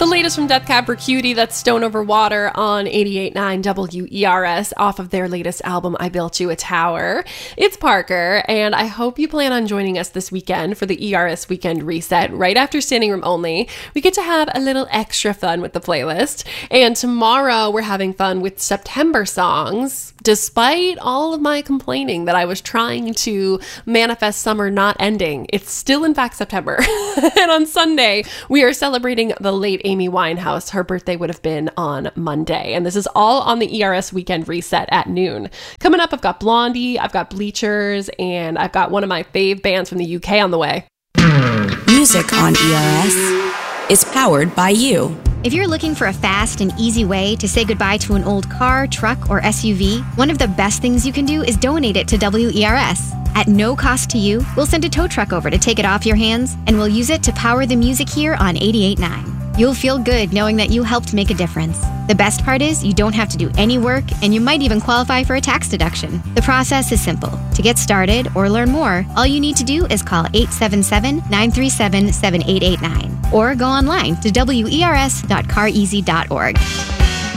The latest from Death Cab for Cutie, that's Stone Over Water on 88.9 WERS off of their latest album, I Built You a Tower. It's Parker, and I hope you plan on joining us this weekend for the ERS Weekend Reset right after Standing Room Only. We get to have a little extra fun with the playlist, and tomorrow we're having fun with September songs, despite all of my complaining that I was trying to manifest summer not ending. It's still, in fact, September. And on Sunday, we are celebrating the late Amy Winehouse. Her birthday would have been on Monday. And this is all on the ERS Weekend Reset at noon. Coming up, I've got Blondie, I've got Bleachers, and I've got one of my fave bands from the UK on the way. Music on ERS is powered by you. If you're looking for a fast and easy way to say goodbye to an old car, truck, or SUV, one of the best things you can do is donate it to WERS. At no cost to you, we'll send a tow truck over to take it off your hands, and we'll use it to power the music here on 88.9. You'll feel good knowing that you helped make a difference. The best part is you don't have to do any work, and you might even qualify for a tax deduction. The process is simple. To get started or learn more, all you need to do is call 877-937-7889 or go online to wers.careasy.org.